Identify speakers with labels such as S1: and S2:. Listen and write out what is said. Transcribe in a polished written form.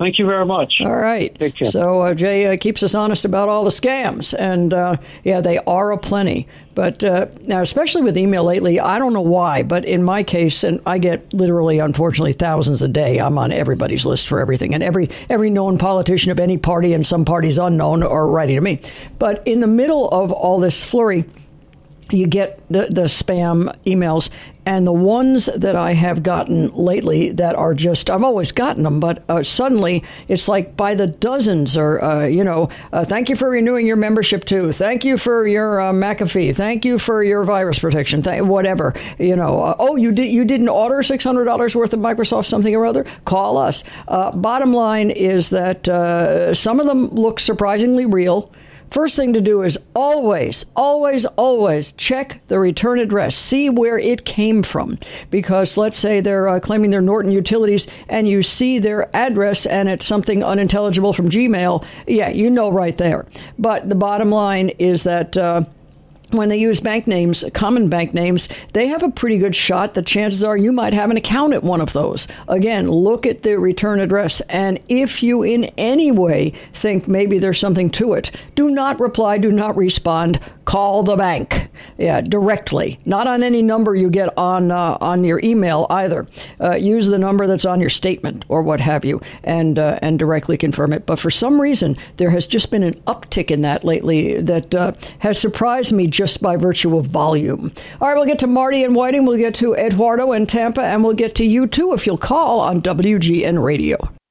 S1: Thank you very much.
S2: All right.
S1: Take care.
S2: So Jay keeps us honest about all the scams. And, they are aplenty. But now, especially with email lately, I don't know why, but in my case, and I get literally, unfortunately, thousands a day. I'm on everybody's list for everything. And every known politician of any party and some parties unknown are writing to me. But in the middle of all this flurry, you get the spam emails, and the ones that I have gotten lately that are just, I've always gotten them, but suddenly it's like by the dozens, or, thank you for renewing your membership too. Thank you for your McAfee. Thank you for your virus protection. Whatever, you didn't order $600 worth of Microsoft something or other? Call us. Bottom line is that some of them look surprisingly real. First thing to do is always, always, always check the return address. See where it came from. Because let's say they're claiming they're Norton Utilities and you see their address and it's something unintelligible from Gmail. Yeah, you know right there. But the bottom line is that when they use bank names, common bank names, they have a pretty good shot that chances are you might have an account at one of those. Again, look at the return address. And if you in any way think maybe there's something to it, do not reply, do not respond. Call the bank. Yeah, directly. Not on any number you get on your email either. Use the number that's on your statement or what have you and directly confirm it. But for some reason, there has just been an uptick in that lately that has surprised me just by virtue of volume. All right, we'll get to Marty and Whiting. We'll get to Eduardo in Tampa, and we'll get to you too if you'll call on WGN Radio.